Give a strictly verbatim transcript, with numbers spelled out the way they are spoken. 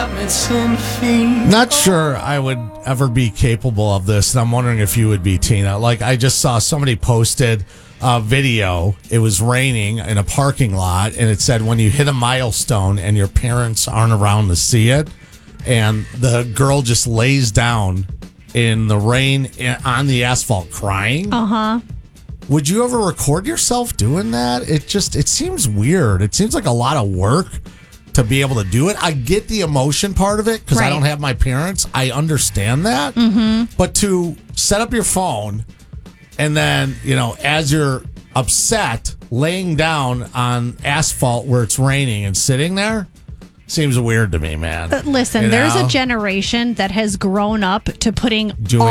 Not sure I would ever be capable of this, and I'm wondering if you would be, Tina. Like, I just saw somebody posted a video. It was raining in a parking lot, and it said when you hit a milestone and your parents aren't around to see it, and the girl just lays down in the rain on the asphalt crying. Uh-huh. Would you ever record yourself doing that? It just, it seems weird. It seems like a lot of work to be able to do it. I get the emotion part of it because Right. I don't have my parents. I understand that. Mm-hmm. But to set up your phone and then, you know, as you're upset, laying down on asphalt where it's raining and sitting there seems weird to me, man. Uh, listen, You there's know? a generation that has grown up to putting Doing